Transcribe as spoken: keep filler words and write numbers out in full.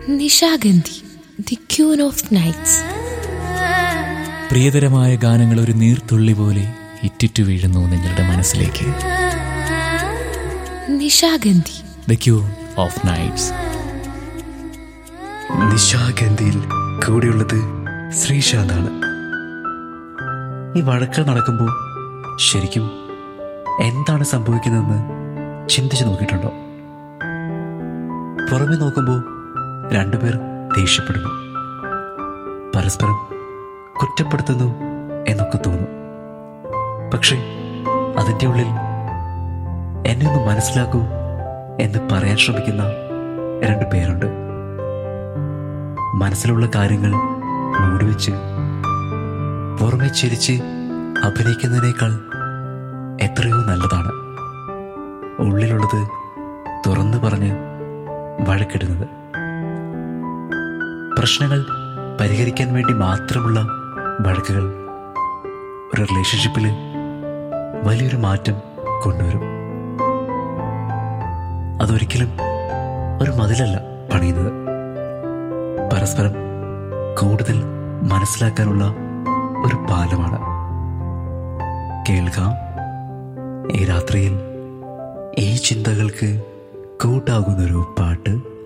Nishagandhi, the queen of nights. പ്രിയതരമായ ഗാനങ്ങൾ ഒരു നീർത്തുള്ളി പോലെ ഇറ്റിറ്റു വീഴുന്നു നിങ്ങളുടെ മനസ്സിലേക്ക്. Nishagandhi, the queen of nights. നിശാഗന്ധിയിൽ കൂടെയുള്ളത് ശ്രീശാന്താണ്. ഈ വഴക്ക് നടക്കുമ്പോൾ ശരിക്കും എന്താണ് സംഭവിക്കുന്നതെന്ന് ചിന്തിച്ചു നോക്കിയിട്ടുണ്ടോ? പുറമെ നോക്കുമ്പോൾ രണ്ടുപേർ ദേഷ്യപ്പെടുന്നു, പരസ്പരം കുറ്റപ്പെടുത്തുന്നു എന്നൊക്കെ തോന്നും. പക്ഷേ അതിൻ്റെ ഉള്ളിൽ എന്നെ ഒന്ന് മനസ്സിലാക്കൂ എന്ന് പറയാൻ ശ്രമിക്കുന്ന രണ്ടു പേരുണ്ട്. മനസ്സിലുള്ള കാര്യങ്ങൾ മൂടിവെച്ച് പുറമെ ചിരിച്ച് അഭിനയിക്കുന്നതിനേക്കാൾ എത്രയോ നല്ലതാണ് ഉള്ളിലുള്ളത് തുറന്നു പറഞ്ഞ് വഴക്കിടുന്നത്. പ്രശ്നങ്ങൾ പരിഹരിക്കാൻ വേണ്ടി മാത്രമുള്ള വഴക്കുകൾ ഒരു റിലേഷൻഷിപ്പിൽ വലിയൊരു മാറ്റം കൊണ്ടുവരും. അതൊരിക്കലും ഒരു മതിലല്ല പണിയുന്നത്, പരസ്പരം കൂടുതൽ മനസ്സിലാക്കാനുള്ള ഒരു പാലമാണ്. കേൾക്കാം ഈ രാത്രിയിൽ ഈ ചിന്തകൾക്ക് കൂട്ടാകുന്നൊരു പാട്ട്.